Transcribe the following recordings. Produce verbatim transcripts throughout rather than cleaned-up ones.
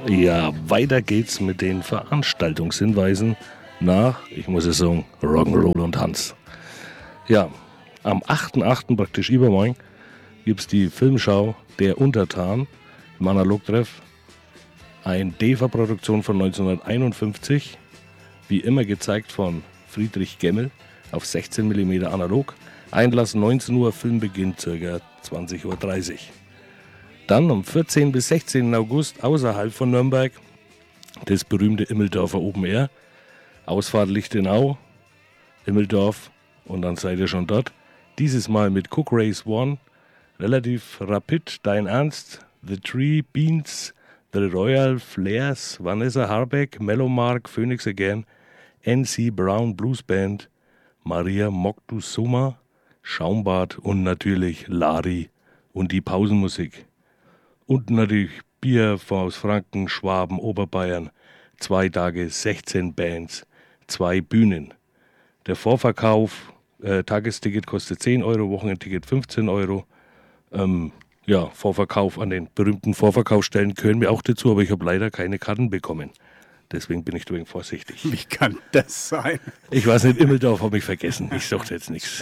Ja, weiter geht's mit den Veranstaltungshinweisen nach, ich muss es sagen, Rock'n'Roll und Tanz. Ja, am achten achten praktisch übermorgen gibt's die Filmschau Der Untertan im Analogtreff. Eine D E V A-Produktion von neunzehnhunderteinundfünfzig, wie immer gezeigt von Friedrich Gemmel auf sechzehn Millimeter analog. Einlass neunzehn Uhr, Filmbeginn ca. zwanzig Uhr dreißig. Dann am vierzehnten bis sechzehnten August außerhalb von Nürnberg das berühmte Immeldorfer Open Air. Ausfahrt Lichtenau, Immeldorf und dann seid ihr schon dort. Dieses Mal mit Cook Race One, relativ rapid, Dein Ernst, The Tree, Beans, The Royal Flares, Vanessa Harbeck, Melomark, Phoenix Again, N C Brown Blues Band, Maria Moctezuma, Schaumbad und natürlich Lari und die Pausenmusik. Und natürlich Bier aus Franken, Schwaben, Oberbayern. Zwei Tage, sechzehn Bands, zwei Bühnen. Der Vorverkauf, äh, Tagesticket kostet zehn Euro, Wochenendticket fünfzehn Euro. Ähm, ja, Vorverkauf an den berühmten Vorverkaufsstellen gehören mir auch dazu, aber ich habe leider keine Karten bekommen. Deswegen bin ich ein wenig vorsichtig. Wie kann das sein? Ich weiß nicht, Immeldorf habe ich vergessen. Ich suchte jetzt nichts.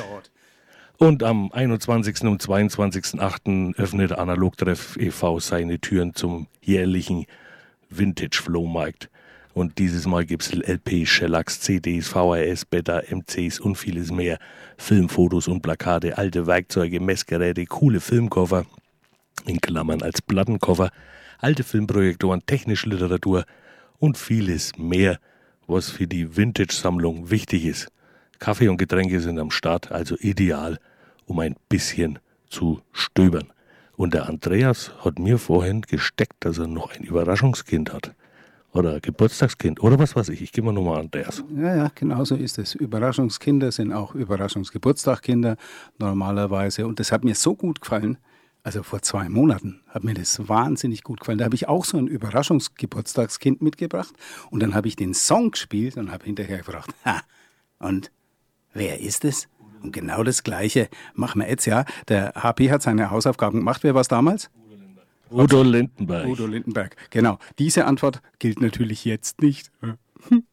Und am einundzwanzigsten und zweiundzwanzigsten achten öffnet Analogtreff e V seine Türen zum jährlichen Vintage-Flohmarkt. Und dieses Mal gibt es L P, Shellacks, C Ds, V H S, Beta, M Cs und vieles mehr. Filmfotos und Plakate, alte Werkzeuge, Messgeräte, coole Filmkoffer, in Klammern als Plattenkoffer, alte Filmprojektoren, technische Literatur und vieles mehr, was für die Vintage-Sammlung wichtig ist. Kaffee und Getränke sind am Start, also ideal, um ein bisschen zu stöbern. Und der Andreas hat mir vorhin gesteckt, dass er noch ein Überraschungskind hat. Oder Geburtstagskind, oder was weiß ich. Ich gebe mal nochmal Andreas. Ja, ja, genau so ist es. Überraschungskinder sind auch Überraschungsgeburtstagskinder normalerweise. Und das hat mir so gut gefallen. Also vor zwei Monaten hat mir das wahnsinnig gut gefallen. Da habe ich auch so ein Überraschungsgeburtstagskind mitgebracht. Und dann habe ich den Song gespielt und habe hinterher gefragt, ha, und wer ist es? Und genau das Gleiche machen wir jetzt, ja. Der H P hat seine Hausaufgaben gemacht. Wer war es damals? Udo Lindenberg. Udo Lindenberg, genau. Diese Antwort gilt natürlich jetzt nicht.